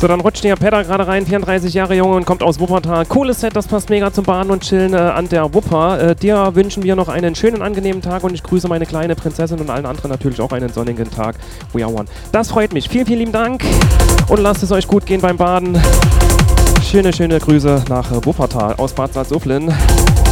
So, dann rutscht der Pedder gerade rein, 34 Jahre jung und kommt aus Wuppertal. Cooles Set, das passt mega zum Baden und Chillen an der Wupper. Dir wünschen wir noch einen schönen, angenehmen Tag und ich grüße meine kleine Prinzessin und allen anderen natürlich auch einen sonnigen Tag. We are one. Das freut mich. Vielen, vielen lieben Dank und lasst es euch gut gehen beim Baden. Schöne, schöne Grüße nach Wuppertal aus Bad Salzuflen.